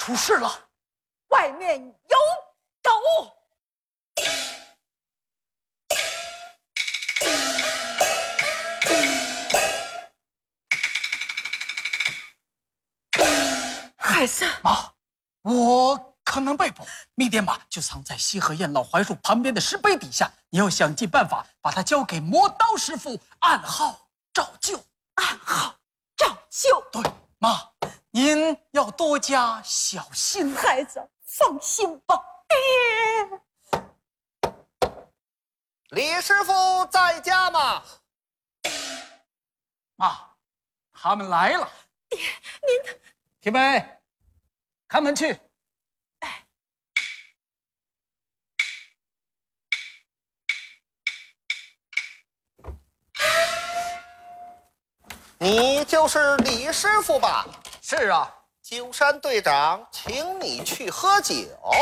出事了， 外面有狗。孩子， 妈，我可能被捕，密电码就藏在西河堰老槐树旁边的石碑底下，你要想尽办法把它交给磨刀师傅，暗号照旧。 暗号照旧。 对，妈，您要多加小心。 孩子，放心吧。 李师傅在家吗？ 妈，他们来了。 您铁梅，开门去。 你就是李师傅吧？ 是啊， 鸠山队长请你去喝酒。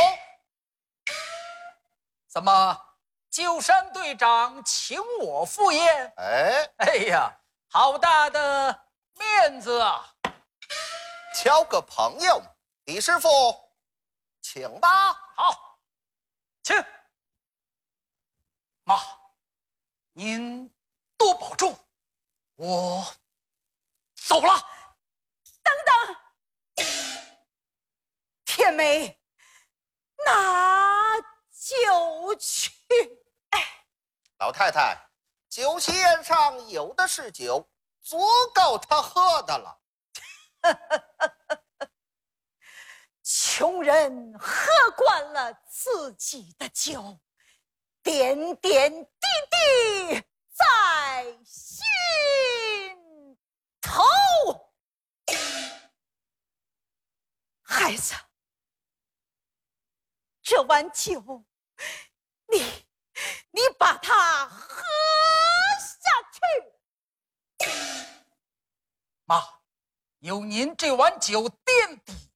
怎么，鸠山队长请我赴宴？哎呀，好大的面子啊！ 交个朋友，李师傅，请吧。 好，请。妈，您多保重，我走了。 等等，铁梅，拿酒去。 老太太，酒席宴上有的是酒，足够他喝的了。 穷人喝惯了自己的酒，点点滴滴在心头。孩子，这碗酒，你把它喝下去。 妈，有您这碗酒垫底，